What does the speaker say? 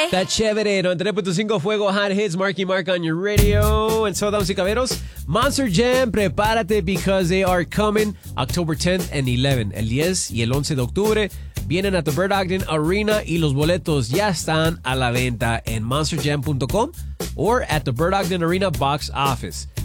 Está chévere. 93.5 Fuego Hot Hits. Marky Mark on your radio. And so, damas y caballeros, Monster Jam, prepárate because they are coming October 10th and 11th. El 10 y el 11 de octubre vienen a the Bird Ogden Arena y los boletos ya están a la venta en monsterjam.com or at the Bird Ogden Arena box office.